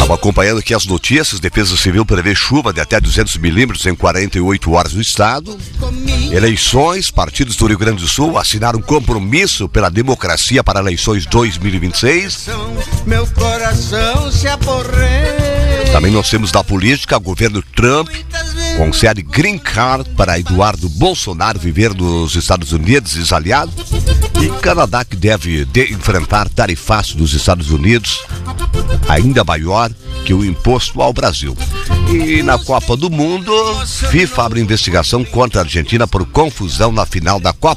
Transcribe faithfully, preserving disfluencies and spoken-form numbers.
Estava acompanhando aqui as notícias. Defesa Civil prevê chuva de até duzentos milímetros em quarenta e oito horas no estado. Eleições, partidos do Rio Grande do Sul assinaram um compromisso pela democracia para eleições dois mil e vinte e seis. Meu coração se aporrenta. Também nós temos da política, o governo Trump concede green card para Eduardo Bolsonaro viver nos Estados Unidos e os aliados. E Canadá, que deve de enfrentar tarifaço dos Estados Unidos ainda maior que o imposto ao Brasil. E na Copa do Mundo, FIFA abre investigação contra a Argentina por confusão na final da Copa